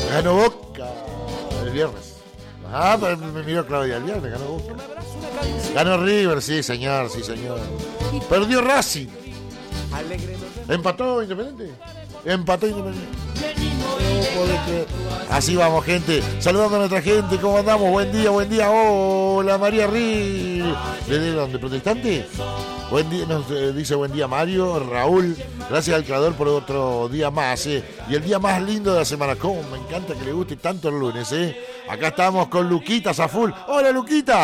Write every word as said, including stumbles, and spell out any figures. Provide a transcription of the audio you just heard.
Ganó Boca el viernes. Ah, pero me miró Claudia el viernes, ganó Boca. Ganó River, sí señor, sí señor. Perdió Racing. Empató Independiente. Empató Independiente. No podés creer. Así vamos, gente. Saludando a nuestra gente. ¿Cómo andamos? Buen día, buen día. Hola, María Riz. ¿De dónde? ¿Protestante? Buen día, nos eh, dice buen día Mario, Raúl, gracias al creador por otro día más, eh. Y el día más lindo de la semana. Cómo me encanta que le guste tanto el lunes, eh. Acá estamos con Luquitas a full. Hola, Luquita.